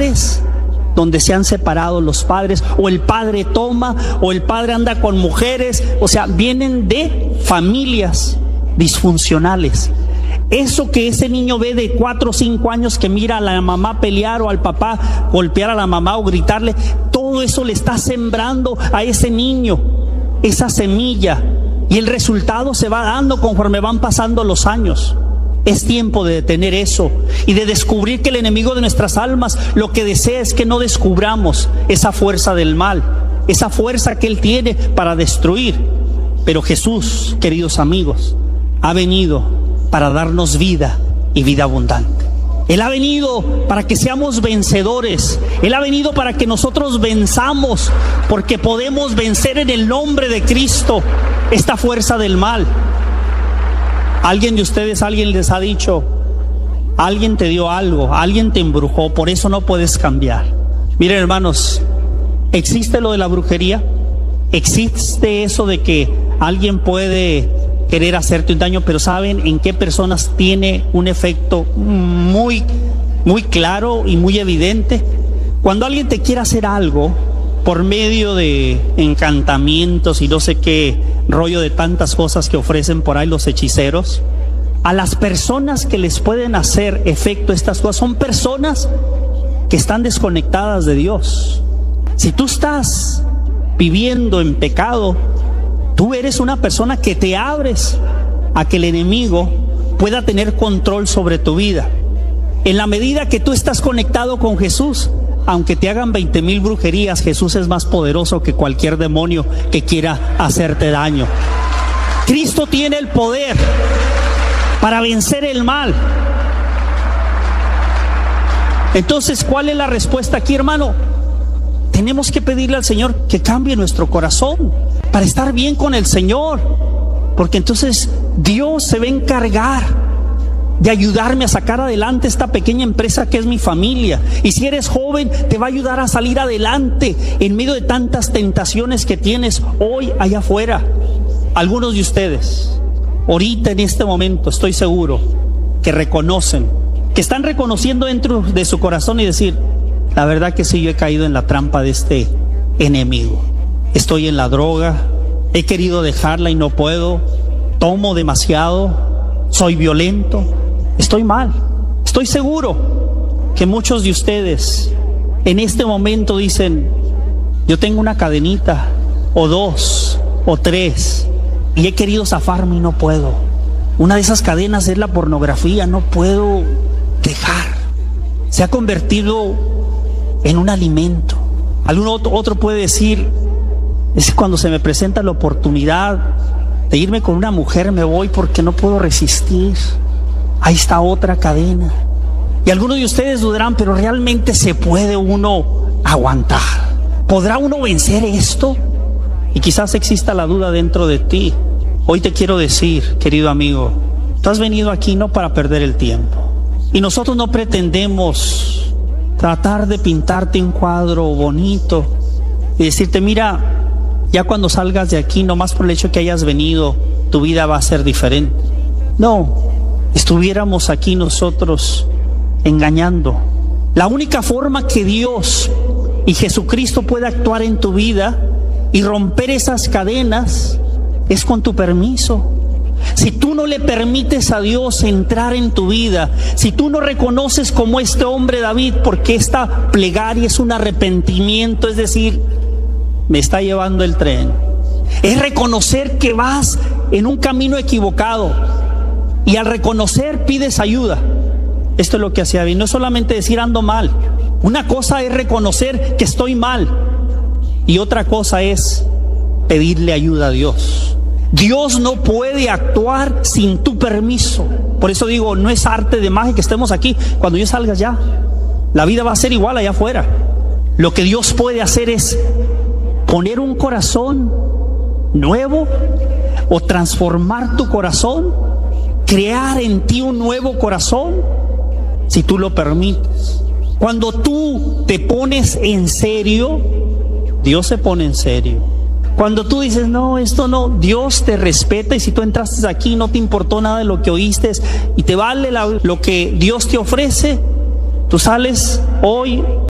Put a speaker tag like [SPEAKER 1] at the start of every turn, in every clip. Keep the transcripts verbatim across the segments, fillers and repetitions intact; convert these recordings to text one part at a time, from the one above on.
[SPEAKER 1] hogares donde se han separado los padres, o el padre toma, o el padre anda con mujeres, o sea, vienen de familias disfuncionales. Eso que ese niño ve de cuatro o cinco años, que mira a la mamá pelear o al papá golpear a la mamá o gritarle, todo eso le está sembrando a ese niño esa semilla, y el resultado se va dando conforme van pasando los años. Es tiempo de detener eso y de descubrir que el enemigo de nuestras almas lo que desea es que no descubramos esa fuerza del mal, esa fuerza que él tiene para destruir. Pero Jesús, queridos amigos, ha venido para darnos vida y vida abundante. Él ha venido para que seamos vencedores. Él ha venido para que nosotros venzamos, porque podemos vencer en el nombre de Cristo esta fuerza del mal. Alguien de ustedes, alguien les ha dicho, alguien te dio algo, alguien te embrujó, por eso no puedes cambiar. Miren, hermanos, ¿existe lo de la brujería? ¿Existe eso de que alguien puede querer hacerte un daño? Pero ¿saben en qué personas tiene un efecto muy, muy claro y muy evidente? Cuando alguien te quiere hacer algo por medio de encantamientos y no sé qué rollo de tantas cosas que ofrecen por ahí los hechiceros, a las personas que les pueden hacer efecto estas cosas son personas que están desconectadas de Dios. Si tú estás viviendo en pecado, tú eres una persona que te abres a que el enemigo pueda tener control sobre tu vida. En la medida que tú estás conectado con Jesús, aunque te hagan veinte mil brujerías, Jesús es más poderoso que cualquier demonio que quiera hacerte daño. Cristo tiene el poder para vencer el mal. Entonces, ¿cuál es la respuesta aquí, hermano? Tenemos que pedirle al Señor que cambie nuestro corazón para estar bien con el Señor, porque entonces Dios se va a encargar de ayudarme a sacar adelante esta pequeña empresa que es mi familia. Y si eres joven, te va a ayudar a salir adelante en medio de tantas tentaciones que tienes hoy allá afuera. Algunos de ustedes, ahorita en este momento, estoy seguro que reconocen, que están reconociendo dentro de su corazón y decir, la verdad que sí, yo he caído en la trampa de este enemigo. Estoy en la droga, he querido dejarla y no puedo, tomo demasiado, soy violento, estoy mal. Estoy seguro que muchos de ustedes en este momento dicen, yo tengo una cadenita, o dos, o tres, y he querido zafarme y no puedo. Una de esas cadenas es la pornografía, no puedo dejar. Se ha convertido en un alimento. Algún otro, otro puede decir, es que cuando se me presenta la oportunidad de irme con una mujer, me voy porque no puedo resistir. Ahí está otra cadena. Y algunos de ustedes dudarán, pero ¿realmente se puede uno aguantar? ¿Podrá uno vencer esto? Y quizás exista la duda dentro de ti. Hoy te quiero decir, querido amigo, tú has venido aquí no para perder el tiempo. Y nosotros no pretendemos tratar de pintarte un cuadro bonito y decirte, mira, ya cuando salgas de aquí, nomás por el hecho que hayas venido, tu vida va a ser diferente. No, estuviéramos aquí nosotros engañando. La única forma que Dios y Jesucristo puede actuar en tu vida y romper esas cadenas es con tu permiso. Si tú no le permites a Dios entrar en tu vida, si tú no reconoces como este hombre David, porque esta plegaria es un arrepentimiento, es decir, me está llevando el tren, es reconocer que vas en un camino equivocado, y al reconocer pides ayuda. Esto es lo que hacía David, no es solamente decir ando mal. Una cosa es reconocer que estoy mal y otra cosa es pedirle ayuda a Dios. Dios no puede actuar sin tu permiso. Por eso digo, no es arte de magia que estemos aquí. Cuando yo salga ya, la vida va a ser igual allá afuera. Lo que Dios puede hacer es poner un corazón nuevo o transformar tu corazón, crear en ti un nuevo corazón, si tú lo permites. Cuando tú te pones en serio, Dios se pone en serio. Cuando tú dices, no, esto no, Dios te respeta, y si tú entraste aquí no te importó nada de lo que oíste y te vale la, lo que Dios te ofrece, tú sales hoy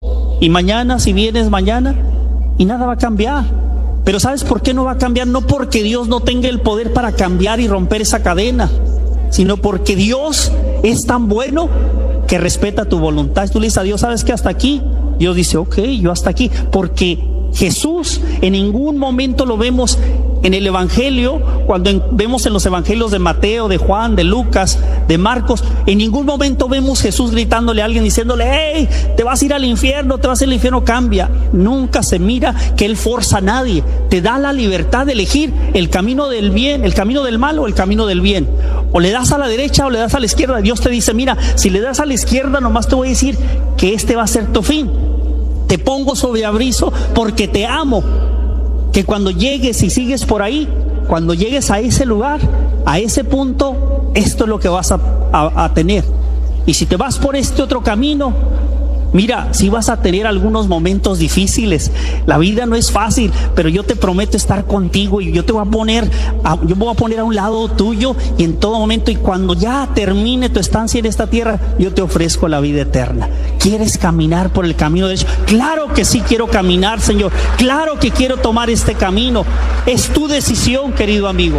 [SPEAKER 1] Y mañana, si vienes mañana, y nada va a cambiar. Pero ¿sabes por qué no va a cambiar? No porque Dios no tenga el poder para cambiar y romper esa cadena, sino porque Dios es tan bueno que respeta tu voluntad. Tú le dices a Dios, ¿sabes qué? Hasta aquí. Dios dice, ok, yo hasta aquí. Porque Jesús en ningún momento lo vemos en el Evangelio, cuando en, vemos en los Evangelios de Mateo, de Juan, de Lucas, de Marcos, en ningún momento vemos Jesús gritándole a alguien, diciéndole, hey, te vas a ir al infierno, te vas al infierno, cambia. Nunca se mira que Él forza a nadie. Te da la libertad de elegir el camino del bien, el camino del mal o el camino del bien. O le das a la derecha o le das a la izquierda. Dios te dice, mira, si le das a la izquierda, nomás te voy a decir que este va a ser tu fin. Te pongo sobre aviso porque te amo. Que cuando llegues y sigues por ahí, cuando llegues a ese lugar, a ese punto, esto es lo que vas a, a, a tener. Y si te vas por este otro camino, mira, sí vas a tener algunos momentos difíciles. La vida no es fácil, pero yo te prometo estar contigo y yo te voy a poner, a, yo me voy a poner a un lado tuyo y en todo momento. Y cuando ya termine tu estancia en esta tierra, yo te ofrezco la vida eterna. ¿Quieres caminar por el camino derecho? Claro que sí quiero caminar, Señor. Claro que quiero tomar este camino. Es tu decisión, querido amigo.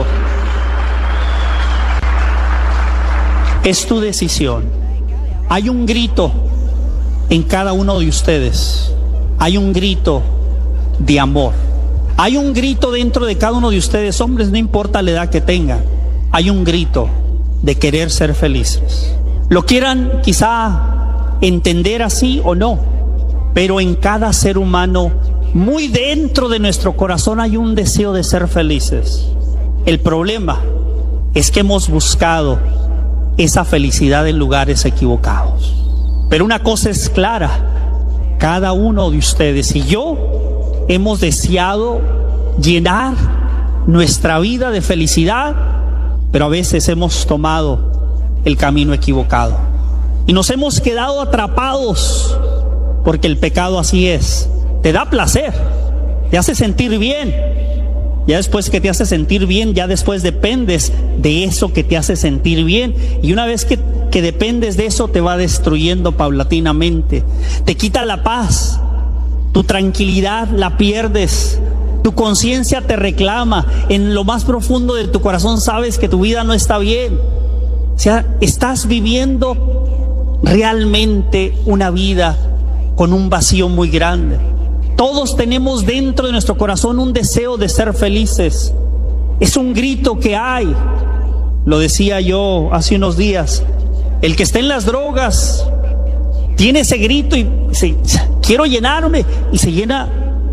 [SPEAKER 1] Es tu decisión. Hay un grito en cada uno de ustedes. Hay un grito de amor. Hay un grito dentro de cada uno de ustedes, hombres, no importa la edad que tengan. Hay un grito de querer ser felices. Lo quieran quizá entender así o no, pero en cada ser humano, muy dentro de nuestro corazón, hay un deseo de ser felices. El problema es que hemos buscado esa felicidad en lugares equivocados. Pero una cosa es clara, cada uno de ustedes y yo hemos deseado llenar nuestra vida de felicidad, pero a veces hemos tomado el camino equivocado y nos hemos quedado atrapados, porque el pecado así es, te da placer, te hace sentir bien. Ya después que te hace sentir bien, ya después dependes de eso que te hace sentir bien. Y una vez que, que dependes de eso, te va destruyendo paulatinamente. Te quita la paz, tu tranquilidad la pierdes, tu conciencia te reclama. En lo más profundo de tu corazón sabes que tu vida no está bien. O sea, estás viviendo realmente una vida con un vacío muy grande. Todos tenemos dentro de nuestro corazón un deseo de ser felices. Es un grito que hay. Lo decía yo hace unos días. El que está en las drogas tiene ese grito y se, quiero llenarme, y se llena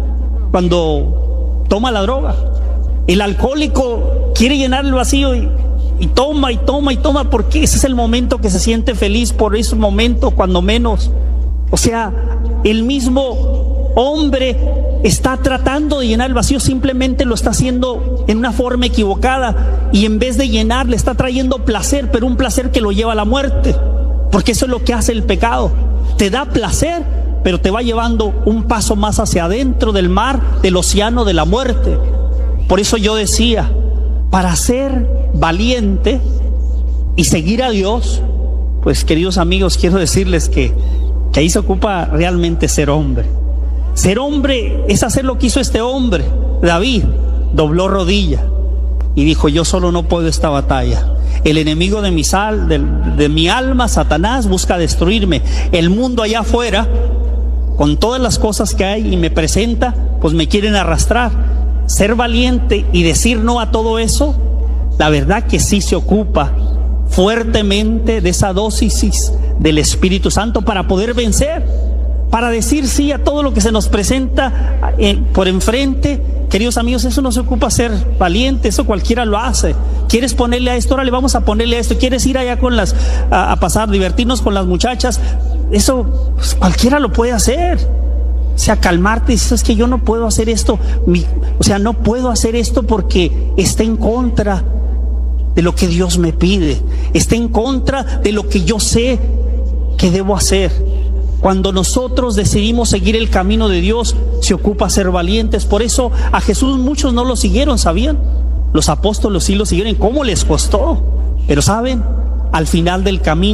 [SPEAKER 1] cuando toma la droga. El alcohólico quiere llenar el vacío y, y toma y toma y toma, porque ese es el momento que se siente feliz, por ese momento cuando menos. O sea, el mismo hombre está tratando de llenar el vacío, simplemente lo está haciendo en una forma equivocada, y en vez de llenar le está trayendo placer, pero un placer que lo lleva a la muerte, porque eso es lo que hace el pecado. Te da placer, pero te va llevando un paso más hacia adentro del mar, del océano de la muerte. Por eso yo decía, para ser valiente y seguir a Dios, pues queridos amigos, quiero decirles que, que ahí se ocupa realmente ser hombre. Ser hombre es hacer lo que hizo este hombre, David. Dobló rodilla y dijo, yo solo no puedo esta batalla. El enemigo de mi, sal, de, de mi alma, Satanás, busca destruirme. El mundo allá afuera, con todas las cosas que hay y me presenta, pues me quieren arrastrar. Ser valiente y decir no a todo eso, la verdad que sí se ocupa fuertemente de esa dosis del Espíritu Santo para poder vencer. Para decir sí a todo lo que se nos presenta eh, por enfrente. Queridos amigos, eso no se ocupa ser valiente, eso cualquiera lo hace. ¿Quieres ponerle a esto? Ahora le vamos a ponerle a esto. ¿Quieres ir allá con las, a, a pasar, divertirnos con las muchachas? Eso pues, cualquiera lo puede hacer. O sea, calmarte y dices, es que yo no puedo hacer esto. Mi, o sea, no puedo hacer esto porque está en contra de lo que Dios me pide. Está en contra de lo que yo sé que debo hacer. Cuando nosotros decidimos seguir el camino de Dios, se ocupa ser valientes. Por eso a Jesús muchos no lo siguieron, ¿sabían? Los apóstoles sí lo siguieron. ¿Cómo les costó? Pero ¿saben? Al final del camino,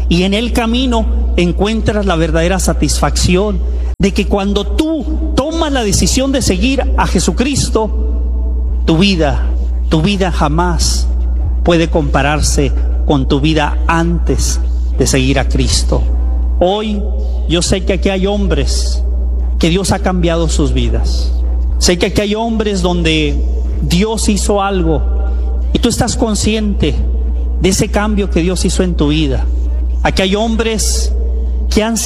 [SPEAKER 1] Y en el camino encuentras la verdadera satisfacción de que cuando tú tomas la decisión de seguir a Jesucristo, tu vida, tu vida jamás puede compararse con tu vida antes de seguir a Cristo. Hoy yo sé que aquí hay hombres que Dios ha cambiado sus vidas. Sé que aquí hay hombres donde Dios hizo algo y tú estás consciente de ese cambio que Dios hizo en tu vida. Aquí hay hombres que han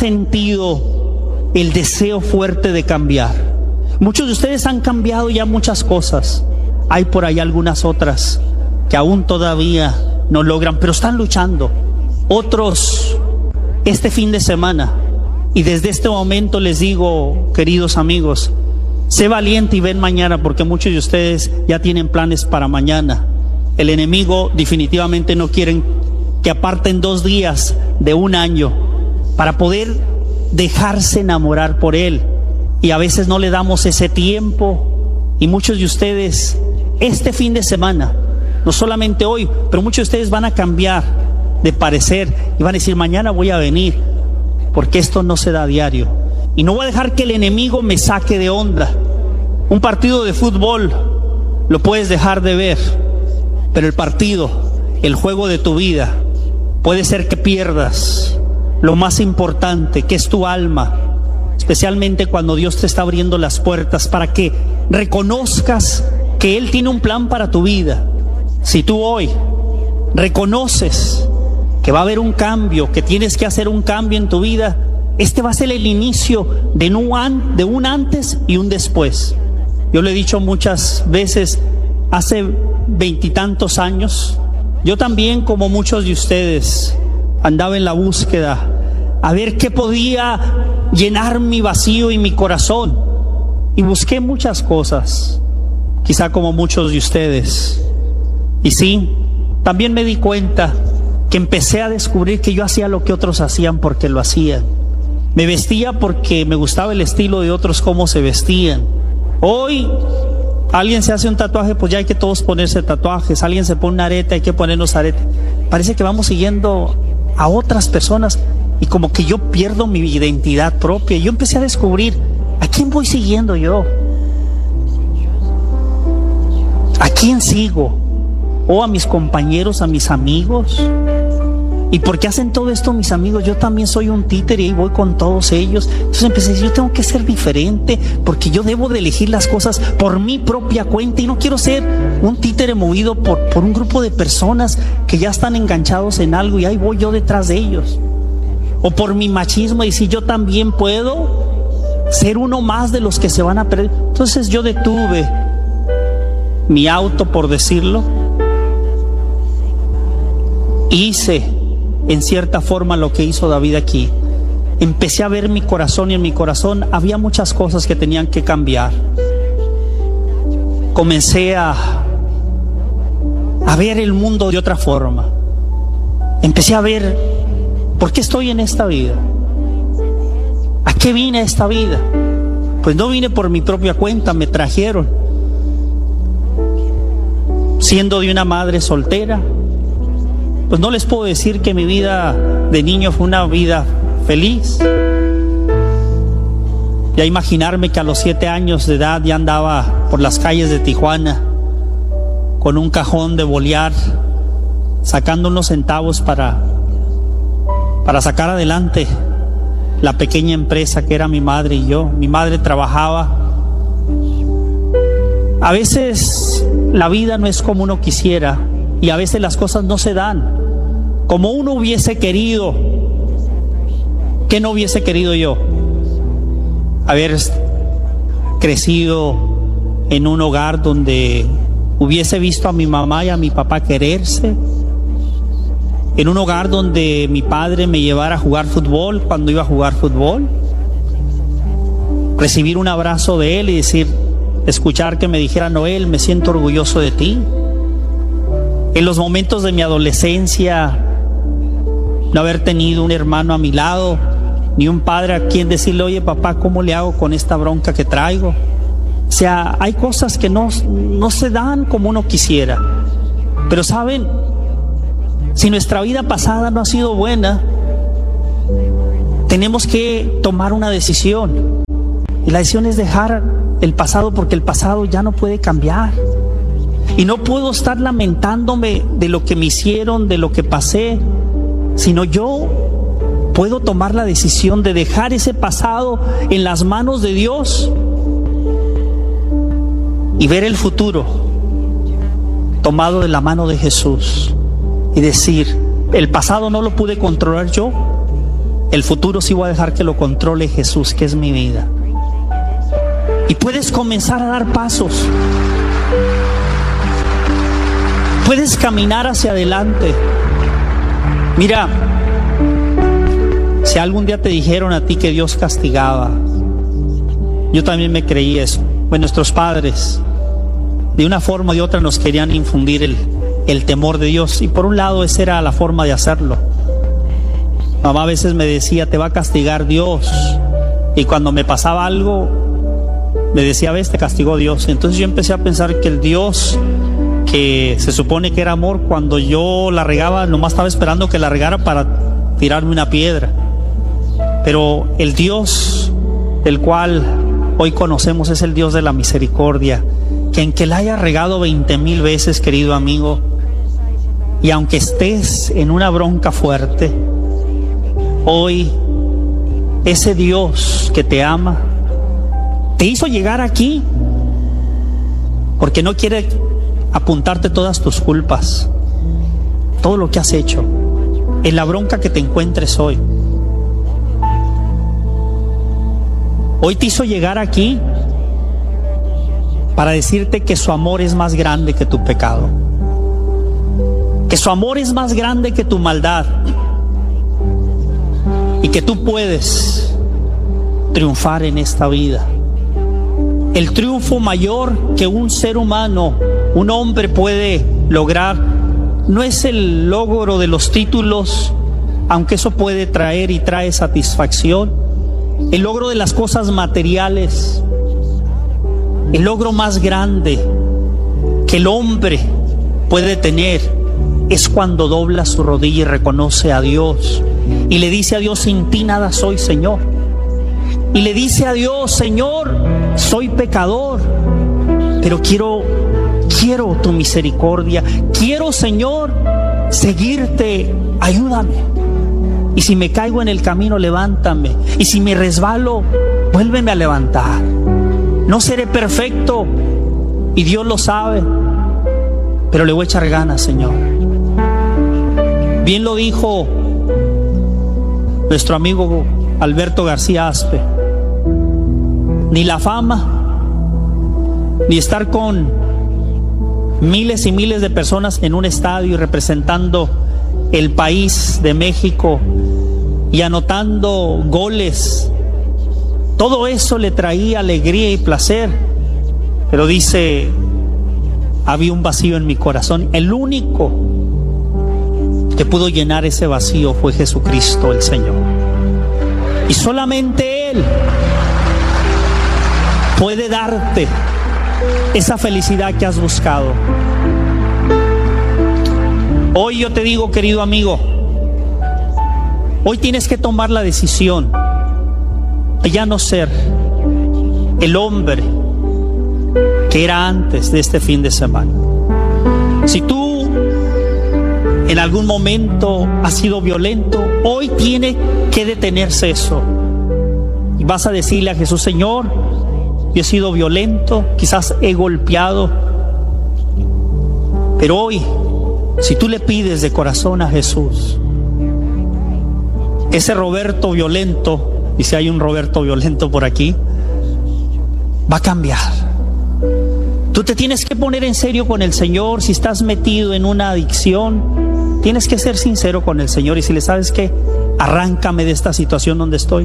[SPEAKER 1] sentido el deseo fuerte de cambiar. Muchos de ustedes han cambiado ya muchas cosas. Hay por ahí algunas otras que aún todavía no logran, pero están luchando. Otros este fin de semana, y desde este momento les digo, queridos amigos, sé valiente y ven mañana, porque muchos de ustedes ya tienen planes para mañana. El enemigo definitivamente no quiere que aparten dos días de un año para poder dejarse enamorar por él, y a veces no le damos ese tiempo. Y muchos de ustedes este fin de semana, no solamente hoy, pero muchos de ustedes van a cambiar de parecer y van a decir, mañana voy a venir, porque esto no se da a diario. Y no voy a dejar que el enemigo me saque de onda. Un partido de fútbol lo puedes dejar de ver, pero el partido, el juego de tu vida, puede ser que pierdas lo más importante, que es tu alma, especialmente cuando Dios te está abriendo las puertas para que reconozcas que Él tiene un plan para tu vida. Si tú hoy reconoces que va a haber un cambio, que tienes que hacer un cambio en tu vida, este va a ser el inicio de un, de un antes y un después. Yo lo he dicho muchas veces, hace veintitantos años, yo también, como muchos de ustedes, andaba en la búsqueda a ver qué podía llenar mi vacío y mi corazón, y busqué muchas cosas, quizá como muchos de ustedes. Y sí, también me di cuenta que empecé a descubrir que yo hacía lo que otros hacían porque lo hacían. Me vestía porque me gustaba el estilo de otros, cómo se vestían. Hoy alguien se hace un tatuaje, pues ya hay que todos ponerse tatuajes. Alguien se pone una arete, hay que ponernos arete. Parece que vamos siguiendo a otras personas y como que yo pierdo mi identidad propia. Yo empecé a descubrir, ¿a quién voy siguiendo yo? ¿A quién sigo? ¿O a mis compañeros, a mis amigos? ¿Y por qué hacen todo esto mis amigos? Yo también soy un títere y voy con todos ellos. Entonces empecé a decir, yo tengo que ser diferente, porque yo debo de elegir las cosas por mi propia cuenta y no quiero ser un títere movido por, por un grupo de personas que ya están enganchados en algo y ahí voy yo detrás de ellos. O por mi machismo y decir, yo también puedo ser uno más de los que se van a perder. Entonces yo detuve mi auto, por decirlo, hice en cierta forma lo que hizo David aquí. Empecé a ver mi corazón y en mi corazón había muchas cosas que tenían que cambiar. Comencé a, a ver el mundo de otra forma. Empecé a ver por qué estoy en esta vida. ¿A qué vine a esta vida? Pues no vine por mi propia cuenta, me trajeron. Siendo de una madre soltera, pues no les puedo decir que mi vida de niño fue una vida feliz. Ya imaginarme que a los siete años de edad ya andaba por las calles de Tijuana con un cajón de bolear, sacando unos centavos para, para sacar adelante la pequeña empresa que era mi madre y yo. Mi madre trabajaba. A veces la vida no es como uno quisiera y a veces las cosas no se dan como uno hubiese querido. ¿Qué no hubiese querido yo? Haber crecido en un hogar donde hubiese visto a mi mamá y a mi papá quererse, en un hogar donde mi padre me llevara a jugar fútbol cuando iba a jugar fútbol, recibir un abrazo de él y decir, escuchar que me dijera, Noel, me siento orgulloso de ti. En los momentos de mi adolescencia, no haber tenido un hermano a mi lado, ni un padre a quien decirle, oye papá, ¿cómo le hago con esta bronca que traigo? O sea, hay cosas que no, no se dan como uno quisiera. Pero saben, si nuestra vida pasada no ha sido buena, tenemos que tomar una decisión. Y la decisión es dejar el pasado, porque el pasado ya no puede cambiar. Y no puedo estar lamentándome de lo que me hicieron, de lo que pasé, sino yo puedo tomar la decisión de dejar ese pasado en las manos de Dios y ver el futuro tomado de la mano de Jesús y decir: el pasado no lo pude controlar yo, el futuro sí voy a dejar que lo controle Jesús, que es mi vida. Y puedes comenzar a dar pasos, puedes caminar hacia adelante. Mira, si algún día te dijeron a ti que Dios castigaba, yo también me creí eso. Pues nuestros padres, de una forma o de otra, nos querían infundir el, el temor de Dios. Y por un lado, esa era la forma de hacerlo. Mamá a veces me decía: te va a castigar Dios. Y cuando me pasaba algo, me decía: ves, te castigó Dios. Entonces yo empecé a pensar que el Dios que se supone que era amor, cuando yo la regaba, nomás estaba esperando que la regara para tirarme una piedra. Pero el Dios del cual hoy conocemos es el Dios de la misericordia, que aunque la haya regado veinte mil veces, querido amigo, y aunque estés en una bronca fuerte, hoy ese Dios que te ama te hizo llegar aquí porque no quiere apuntarte todas tus culpas, todo lo que has hecho, en la bronca que te encuentres hoy. Hoy te hizo llegar aquí para decirte que su amor es más grande que tu pecado, que su amor es más grande que tu maldad, y que tú puedes triunfar en esta vida. El triunfo mayor que un ser humano, un hombre puede lograr, no es el logro de los títulos, aunque eso puede traer y trae satisfacción. El logro de las cosas materiales, el logro más grande que el hombre puede tener, es cuando dobla su rodilla y reconoce a Dios y le dice a Dios: sin ti nada soy, Señor. Y le dice a Dios: Señor, soy pecador, pero quiero, quiero tu misericordia. Quiero, Señor, seguirte. Ayúdame. Y si me caigo en el camino, levántame. Y si me resbalo, vuélveme a levantar. No seré perfecto, y Dios lo sabe, pero le voy a echar ganas, Señor. Bien lo dijo nuestro amigo Alberto García Aspe: ni la fama, ni estar con miles y miles de personas en un estadio y representando el país de México y anotando goles, todo eso le traía alegría y placer. Pero dice: había un vacío en mi corazón. El único que pudo llenar ese vacío fue Jesucristo el Señor. Y solamente Él puede darte esa felicidad que has buscado. Hoy yo te digo, querido amigo, hoy tienes que tomar la decisión de ya no ser el hombre que era antes de este fin de semana. Si tú en algún momento has sido violento, hoy tiene que detenerse eso. Y vas a decirle a Jesús: Señor, yo he sido violento, quizás he golpeado, pero hoy, si tú le pides de corazón a Jesús, ese Roberto violento, y si hay un Roberto violento por aquí, va a cambiar. Tú te tienes que poner en serio con el Señor. Si estás metido en una adicción, tienes que ser sincero con el Señor y decirle: ¿sabes qué? Arráncame de esta situación donde estoy.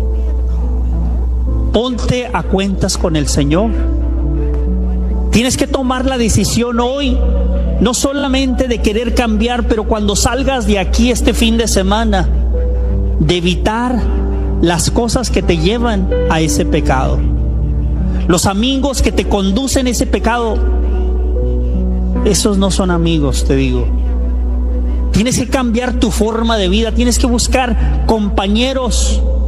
[SPEAKER 1] Ponte a cuentas con el Señor. Tienes que tomar la decisión hoy, no solamente de querer cambiar, pero cuando salgas de aquí este fin de semana, de evitar las cosas que te llevan a ese pecado, los amigos que te conducen a ese pecado. Esos no son amigos, te digo. Tienes que cambiar tu forma de vida, tienes que buscar compañeros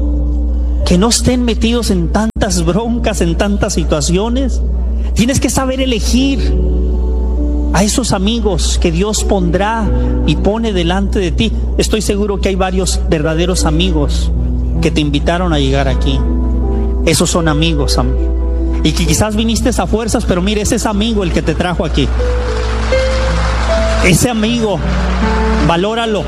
[SPEAKER 1] que no estén metidos en tantas broncas, en tantas situaciones. Tienes que saber elegir a esos amigos que Dios pondrá y pone delante de ti. Estoy seguro que hay varios verdaderos amigos que te invitaron a llegar aquí. Esos son amigos, y que quizás viniste a fuerzas, pero mire, ese es amigo el que te trajo aquí. Ese amigo, valóralo.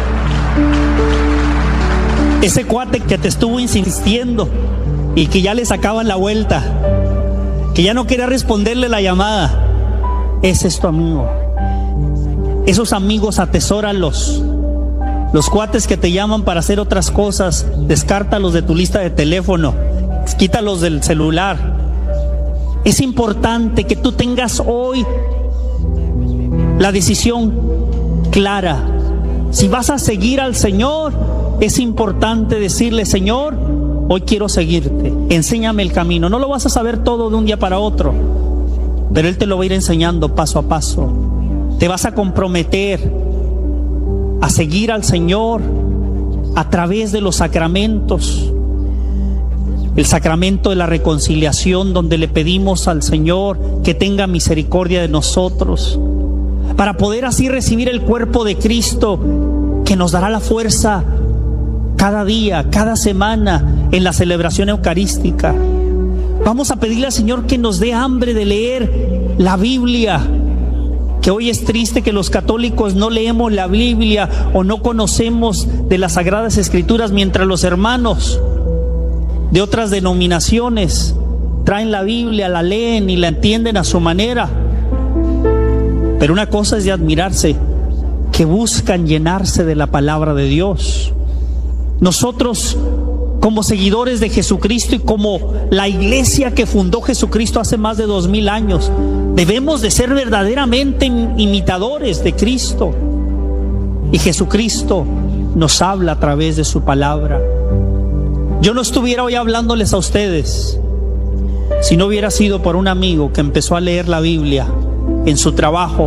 [SPEAKER 1] Ese cuate que te estuvo insistiendo y que ya le sacaban la vuelta, que ya no quería responderle la llamada, ese es tu amigo. Esos amigos, atesóralos. Los cuates que te llaman para hacer otras cosas, descártalos de tu lista de teléfono, quítalos del celular. Es importante que tú tengas hoy la decisión clara. Si vas a seguir al Señor, es importante decirle: Señor, hoy quiero seguirte, enséñame el camino. No lo vas a saber todo de un día para otro, pero Él te lo va a ir enseñando paso a paso. Te vas a comprometer a seguir al Señor a través de los sacramentos. El sacramento de la reconciliación, donde le pedimos al Señor que tenga misericordia de nosotros, para poder así recibir el cuerpo de Cristo, que nos dará la fuerza cada día, cada semana, en la celebración eucarística. Vamos a pedirle al Señor que nos dé hambre de leer la Biblia, que hoy es triste que los católicos no leemos la Biblia o no conocemos de las Sagradas Escrituras, mientras los hermanos de otras denominaciones traen la Biblia, la leen y la entienden a su manera. Pero una cosa es de admirarse, que buscan llenarse de la palabra de Dios. Nosotros, como seguidores de Jesucristo y como la iglesia que fundó Jesucristo hace más de dos mil años, debemos de ser verdaderamente imitadores de Cristo. Y Jesucristo nos habla a través de su palabra. Yo no estuviera hoy hablándoles a ustedes si no hubiera sido por un amigo que empezó a leer la Biblia en su trabajo.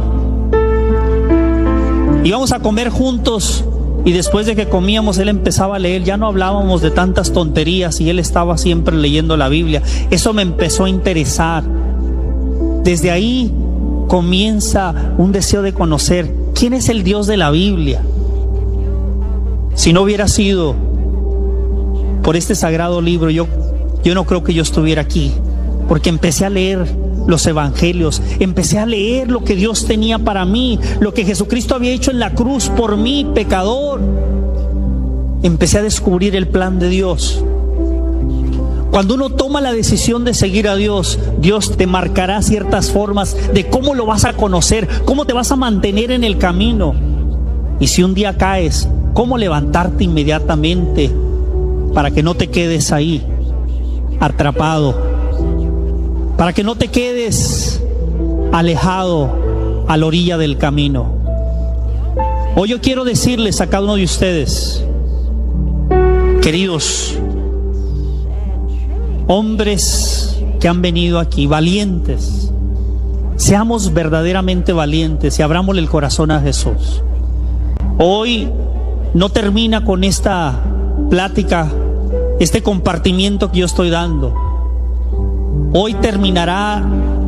[SPEAKER 1] Íbamos a comer juntos y después de que comíamos él empezaba a leer. Ya no hablábamos de tantas tonterías y él estaba siempre leyendo la Biblia. Eso me empezó a interesar. Desde ahí comienza un deseo de conocer quién es el Dios de la Biblia. Si no hubiera sido por este sagrado libro, yo, yo no creo que yo estuviera aquí, porque empecé a leer los evangelios, empecé a leer lo que Dios tenía para mí, lo que Jesucristo había hecho en la cruz por mí, pecador. Empecé a descubrir el plan de Dios. Cuando uno toma la decisión de seguir a Dios, Dios te marcará ciertas formas de cómo lo vas a conocer, cómo te vas a mantener en el camino. Y si un día caes, cómo levantarte inmediatamente para que no te quedes ahí atrapado, para que no te quedes alejado a la orilla del camino. Hoy yo quiero decirles a cada uno de ustedes, queridos hombres que han venido aquí, valientes, seamos verdaderamente valientes y abrámosle el corazón a Jesús. Hoy no termina con esta plática, este compartimiento que yo estoy dando. Hoy terminará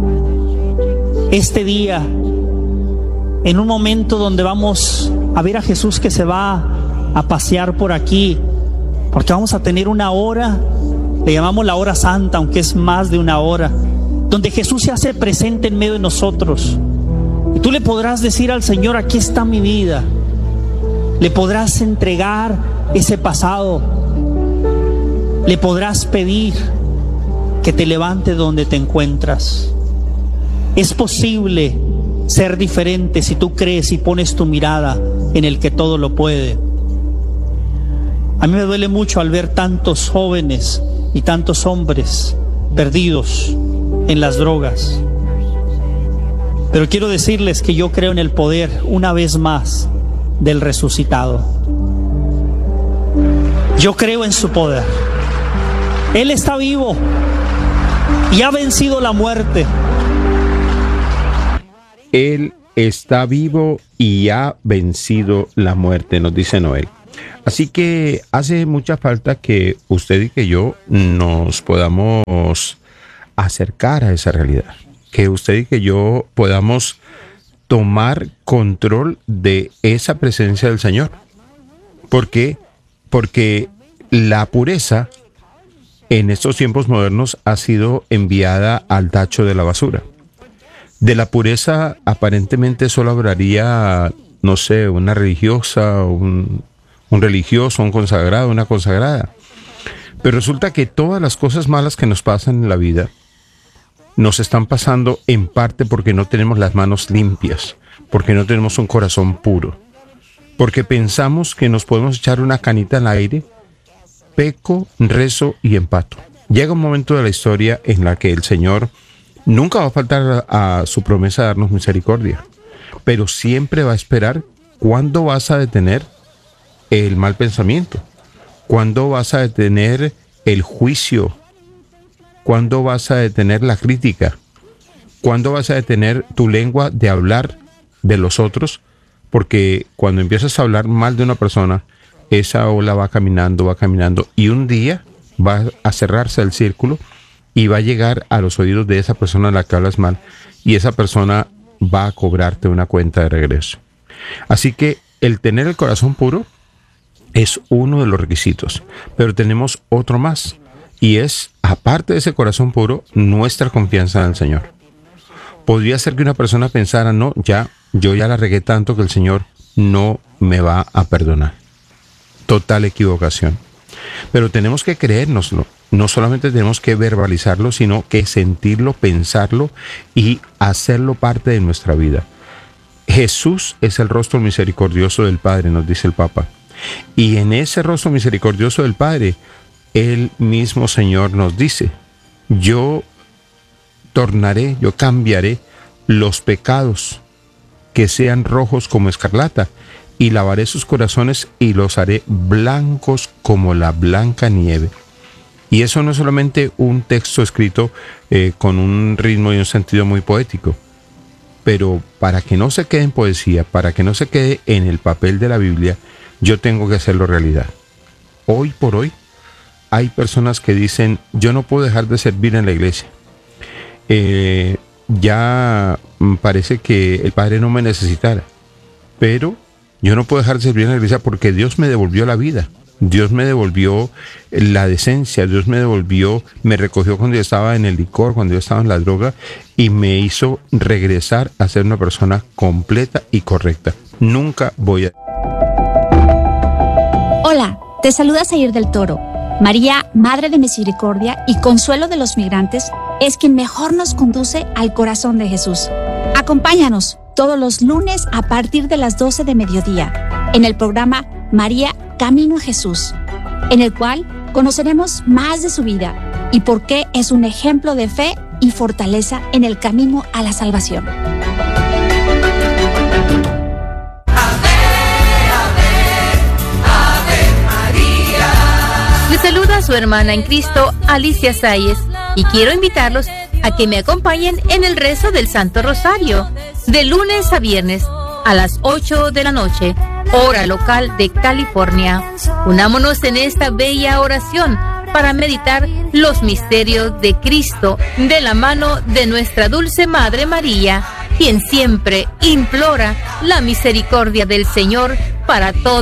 [SPEAKER 1] este día en un momento donde vamos a ver a Jesús que se va a pasear por aquí, porque vamos a tener una hora, le llamamos la hora santa, aunque es más de una hora, donde Jesús se hace presente en medio de nosotros. Y tú le podrás decir al Señor: aquí está mi vida. Le podrás entregar ese pasado. Le podrás pedir que te levante donde te encuentras. Es posible ser diferente si tú crees y pones tu mirada en el que todo lo puede. A mí me duele mucho al ver tantos jóvenes y tantos hombres perdidos en las drogas. Pero quiero decirles que yo creo en el poder, una vez más, del resucitado. Yo creo en su poder. Él está vivo y ha vencido la muerte.
[SPEAKER 2] Él está vivo y ha vencido la muerte, nos dice Noel. Así que hace mucha falta que usted y que yo nos podamos acercar a esa realidad, que usted y que yo podamos tomar control de esa presencia del Señor. ¿Por qué? Porque la pureza en estos tiempos modernos ha sido enviada al tacho de la basura. De la pureza aparentemente solo hablaría, no sé, una religiosa, un, un religioso, un consagrado, una consagrada. Pero resulta que todas las cosas malas que nos pasan en la vida nos están pasando en parte porque no tenemos las manos limpias, porque no tenemos un corazón puro, porque pensamos que nos podemos echar una canita al aire, peco, rezo y empato. Llega un momento de la historia en la que el Señor nunca va a faltar a, a su promesa de darnos misericordia, pero siempre va a esperar cuándo vas a detener el mal pensamiento, cuándo vas a detener el juicio, cuándo vas a detener la crítica, cuándo vas a detener tu lengua de hablar de los otros, porque cuando empiezas a hablar mal de una persona, esa ola va caminando, va caminando, y un día va a cerrarse el círculo y va a llegar a los oídos de esa persona a la que hablas mal, y esa persona va a cobrarte una cuenta de regreso. Así que el tener el corazón puro es uno de los requisitos, pero tenemos otro más, y es, aparte de ese corazón puro, nuestra confianza en el Señor. Podría ser que una persona pensara, no, ya, yo ya la regué tanto que el Señor no me va a perdonar. Total equivocación. Pero tenemos que creérnoslo. No solamente tenemos que verbalizarlo, sino que sentirlo, pensarlo y hacerlo parte de nuestra vida. Jesús es el rostro misericordioso del Padre, nos dice el Papa. Y en ese rostro misericordioso del Padre, el mismo Señor nos dice, yo tornaré, yo cambiaré los pecados que sean rojos como escarlata, y lavaré sus corazones y los haré blancos como la blanca nieve. Y eso no es solamente un texto escrito eh, con un ritmo y un sentido muy poético, pero para que no se quede en poesía, para que no se quede en el papel de la Biblia, yo tengo que hacerlo realidad. Hoy por hoy hay personas que dicen, yo no puedo dejar de servir en la iglesia. Eh, ya parece que el Padre no me necesitara, pero yo no puedo dejar de servir en la iglesia porque Dios me devolvió la vida, Dios me devolvió la decencia, Dios me devolvió, me recogió cuando yo estaba en el licor, cuando yo estaba en la droga, y me hizo regresar a ser una persona completa y correcta. Nunca voy a...
[SPEAKER 3] Hola, te saluda Sayir del Toro. María, Madre de Misericordia y Consuelo de los Migrantes, es quien mejor nos conduce al corazón de Jesús. Acompáñanos todos los lunes a partir de las doce de mediodía en el programa María, Camino a Jesús, en el cual conoceremos más de su vida y por qué es un ejemplo de fe y fortaleza en el camino a la salvación.
[SPEAKER 4] Les saluda su hermana en Cristo, Alicia Sáyez, y quiero invitarlos a que me acompañen en el rezo del Santo Rosario, de lunes a viernes, a las ocho de la noche, hora local de California. Unámonos en esta bella oración para meditar los misterios de Cristo de la mano de nuestra dulce Madre María, quien siempre implora la misericordia del Señor para todos.